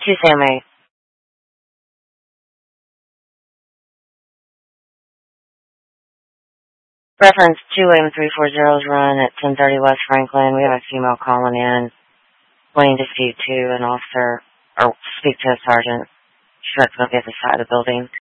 2 Sammy. Reference 2 William 340's run at 1030 West Franklin. We have a female calling in, wanting to speak to an officer, or speak to a sergeant. She'd like to go get the side of the building.